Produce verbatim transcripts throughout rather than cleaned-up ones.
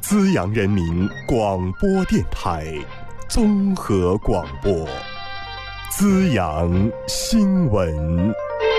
资阳人民广播电台综合广播，资阳新闻。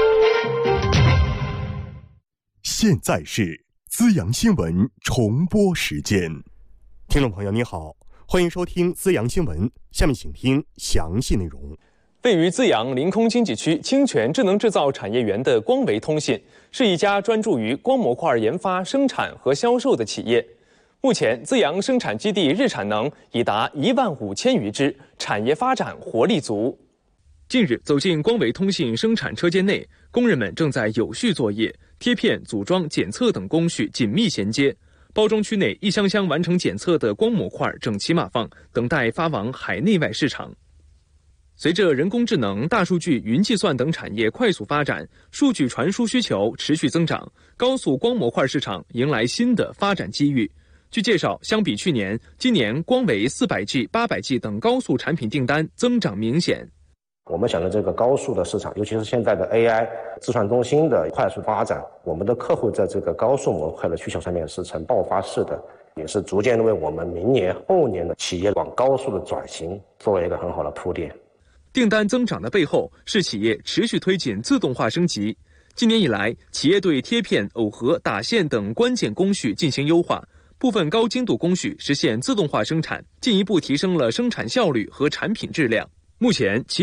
现在是资阳新闻重播时间。听众朋友你好，欢迎收听资阳新闻，下面请听详细内容。 位于资阳临空经济区清泉智能制造产业园的光维通信，是一家专注于光模块研发、生产和销售的企业。目前，资阳生产基地日产能已达一万五千余只，产业发展活力足。近日，走进光维通信生产车间内，工人们正在有序作业，贴片、组装、检测等工序紧密衔接。包装区内一箱箱完成检测的光模块整齐码放，等待发往海内外市场。随着人工智能、大数据、云计算等产业快速发展，数据传输需求持续增长，高速光模块市场迎来新的发展机遇。据介绍，相比去年，今年光维 四百 G、八百 G 等高速产品订单增长明显。 我们想的这个高速的市场，尤其是现在的 A I 自算中心的快速发展，我们的客户在这个高速模块的需求上面是呈爆发式的，也是逐渐为我们明年后年的企业往高速的转型做了一个很好的铺垫。 订单增长的背后是企业持续推进自动化升级。今年以来，企业对贴片、耦合、打线等关键工序进行优化，部分高精度工序实现自动化生产，进一步提升了生产效率和产品质量。目前，其